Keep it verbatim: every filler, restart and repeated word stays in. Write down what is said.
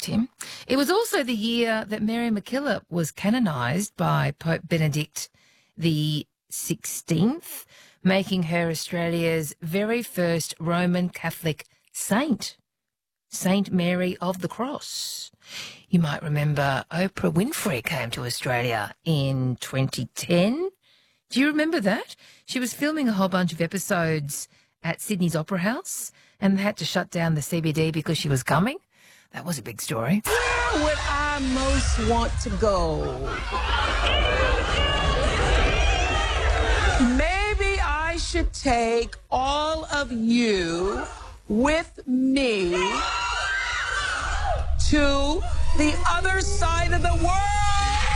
Tim. It was also the year that Mary MacKillop was canonised by Pope Benedict the sixteenth, making her Australia's very first Roman Catholic saint, Saint Mary of the Cross. You might remember Oprah Winfrey came to Australia in twenty ten. Do you remember that? She was filming a whole bunch of episodes at Sydney's Opera House and they had to shut down the C B D because she was coming. That was a big story. Where would I most want to go? Maybe I should take all of you with me to the other side of the world.